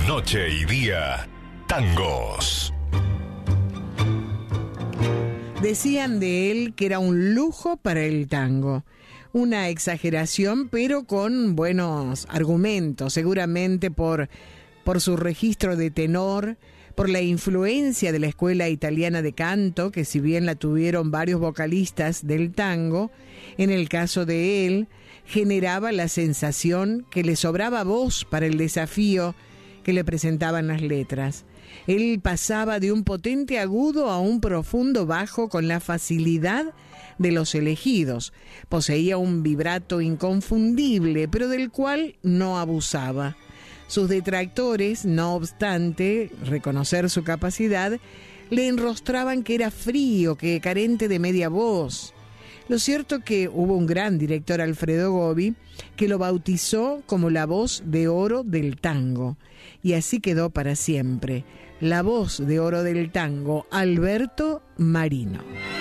Noche y Día, tangos. Decían de él que era un lujo para el tango. Una exageración, pero con buenos argumentos, seguramente por su registro de tenor, por la influencia de la escuela italiana de canto, que si bien la tuvieron varios vocalistas del tango, en el caso de él, generaba la sensación que le sobraba voz para el desafío que le presentaban las letras. Él pasaba de un potente agudo a un profundo bajo con la facilidad de los elegidos. Poseía un vibrato inconfundible, pero del cual no abusaba. Sus detractores, no obstante reconocer su capacidad, le enrostraban que era frío, que carente de media voz. Lo cierto que hubo un gran director, Alfredo Gobi, que lo bautizó como la voz de oro del tango. Y así quedó para siempre. La voz de oro del tango, Alberto Marino.